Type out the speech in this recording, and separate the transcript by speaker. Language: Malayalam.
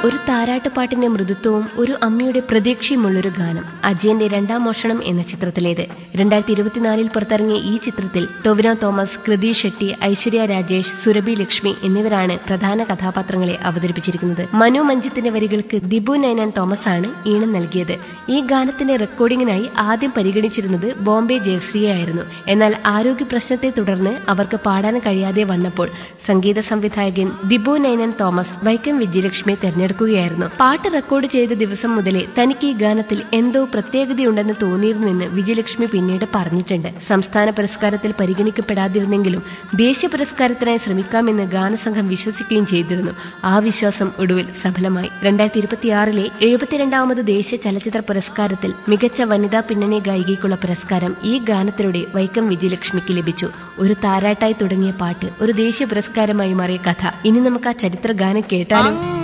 Speaker 1: ഒരു താരാട്ടുപാട്ടിന്റെ മൃദുത്വവും ഒരു അമ്മയുടെ പ്രതീക്ഷയുമുള്ളൊരു ഗാനം. അജയന്റെ രണ്ടാം മോഷണം എന്ന ചിത്രത്തിലേത്. 2024 പുറത്തിറങ്ങിയ ഈ ചിത്രത്തിൽ ടൊവിനോ തോമസ്, കൃതി ഷെട്ടി, ഐശ്വര്യ രാജേഷ്, സുരഭി ലക്ഷ്മി എന്നിവരാണ് പ്രധാന കഥാപാത്രങ്ങളെ അവതരിപ്പിച്ചിരിക്കുന്നത്. മനു മഞ്ജിത്തിന്റെ വരികൾക്ക് ദിബു നൈനാൻ തോമസ് ആണ് ഈണം നൽകിയത്. ഈ ഗാനത്തിന്റെ റെക്കോർഡിംഗിനായി ആദ്യം പരിഗണിച്ചിരുന്നത് ബോംബെ ജയശ്രീയായിരുന്നു. എന്നാൽ ആരോഗ്യ പ്രശ്നത്തെ തുടർന്ന് അവർക്ക് പാടാൻ കഴിയാതെ വന്നപ്പോൾ സംഗീത സംവിധായകൻ ദിബു നൈനാൻ തോമസ് വൈക്കം വിജയലക്ഷ്മിയെ തെരഞ്ഞെടുക്കുകയായിരുന്നു. പാട്ട് റെക്കോർഡ് ചെയ്ത ദിവസം മുതലേ തനിക്ക് ഈ ഗാനത്തിൽ എന്തോ പ്രത്യേകതയുണ്ടെന്ന് തോന്നിയിരുന്നുവെന്ന് വിജയലക്ഷ്മി പിന്നീട് പറഞ്ഞിട്ടുണ്ട്. സംസ്ഥാന പുരസ്കാരത്തിൽ പരിഗണിക്കപ്പെടാതിരുന്നെങ്കിലും ദേശീയ പുരസ്കാരത്തിനായി ശ്രമിക്കാമെന്ന് ഗാനസംഘം വിശ്വസിക്കുകയും ചെയ്തിരുന്നു. ആ വിശ്വാസം ഒടുവിൽ സഫലമായി. 2026 72ാമത് ദേശീയ ചലച്ചിത്ര പുരസ്കാരത്തിൽ മികച്ച വനിതാ പിന്നണി ഗായികയ്ക്കുള്ള പുരസ്കാരം ഈ ഗാനത്തിലൂടെ വൈക്കം വിജയലക്ഷ്മിക്ക് ലഭിച്ചു. ഒരു താരാട്ടായി തുടങ്ങിയ പാട്ട് ഒരു ദേശീയ പുരസ്കാരമായി മാറിയ കഥ. ഇനി നമുക്ക് ആ ചരിത്ര ഗാനം കേട്ടാലോ?